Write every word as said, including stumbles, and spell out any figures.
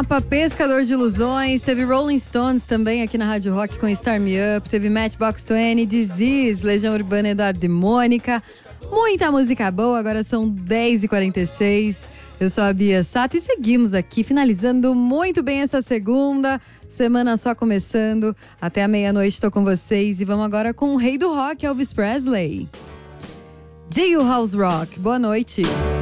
Rapa, Pescador de Ilusões, teve Rolling Stones também aqui na Rádio Rock com Start Me Up, teve Matchbox vinte, Disease, Legião Urbana, Eduardo e Mônica. Muita música boa, agora são dez e quarenta e seis. Eu sou a Bia Sato e seguimos aqui, finalizando muito bem essa segunda. Semana só começando, até a meia-noite tô com vocês. E vamos agora com o rei do rock, Elvis Presley. Jailhouse Rock, boa noite.